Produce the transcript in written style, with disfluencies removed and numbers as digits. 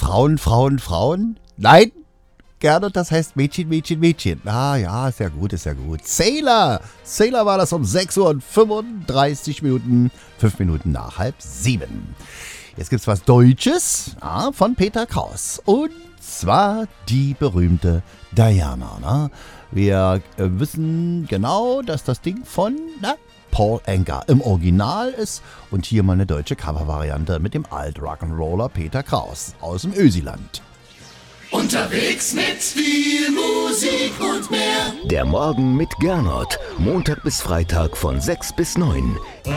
Frauen, Frauen, Frauen? Nein, Gernot, das heißt Mädchen, Mädchen, Mädchen. Ah ja, ist ja gut, ist ja gut. Sailor war das um 6 Uhr und 35 Minuten, 5 Minuten nach 6:30. Jetzt gibt's was Deutsches von Peter Kraus. Und zwar die berühmte Diana. Ne? Wir wissen genau, dass das Ding von Paul Anka im Original ist. Und hier mal eine deutsche Covervariante mit dem Alt-Rock'n'Roller Peter Kraus aus dem Ösiland. Unterwegs mit viel Musik und mehr. Der Morgen mit Gernot. Montag bis Freitag von 6 bis 9.